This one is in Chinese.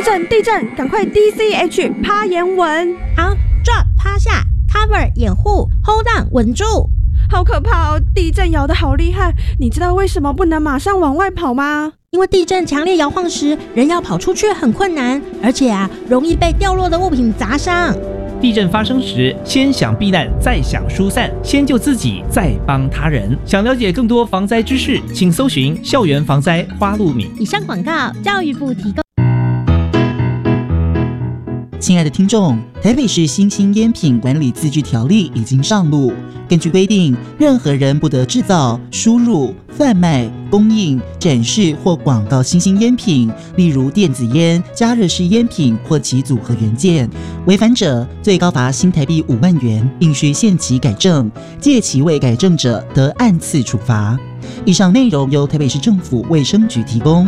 地震，赶快 DCH 趴岩稳。 好 ，drop 趴下 ，cover 掩护 ，hold on 稳住。 好可怕哦！地震摇得好厉害，你知道为什么不能马上往外跑吗？ 因为地震强烈摇晃时，人要跑出去很困难，而且容易被掉落的物品砸伤。 地震发生时，先想避难，再想疏散，先救自己，再帮他人。想了解更多防灾知识，请搜寻校园防灾花露米。 以上广告，教育部提供。 亲爱的听众，台北市新兴烟品管理自治条例已经上路。根据规定，任何人不得制造、输入、贩卖、供应、展示或广告新兴烟品，例如电子烟、加热式烟品或其组合元件。违反者，最高罚新台币5万元，并需限期改正，届期未改正者得按次处罚。以上内容由台北市政府卫生局提供。